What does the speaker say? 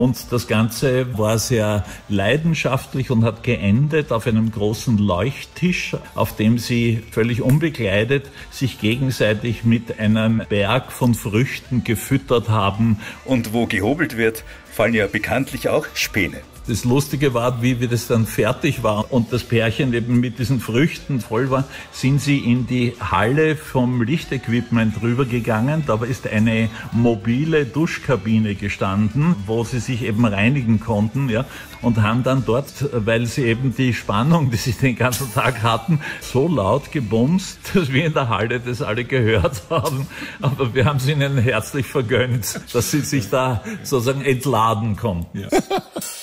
Und das Ganze war sehr leidenschaftlich und hat geendet auf einem großen Leuchttisch, auf dem sie völlig unbekleidet sich gegenseitig mit einem Berg von Früchten gefüttert haben. Und wo gehobelt wird, fallen ja bekanntlich auch Späne. Das Lustige war, wie das dann fertig war und das Pärchen eben mit diesen Früchten voll war, sind sie in die Halle vom Lichtequipment rübergegangen. Da ist eine mobile Duschkabine gestanden, wo sie sich eben reinigen konnten, ja, und haben dann dort, weil sie eben die Spannung, die sie den ganzen Tag hatten, so laut gebumst, dass wir in der Halle das alle gehört haben. Aber wir haben es ihnen herzlich vergönnt, dass sie sich da sozusagen entladen konnten. Ja.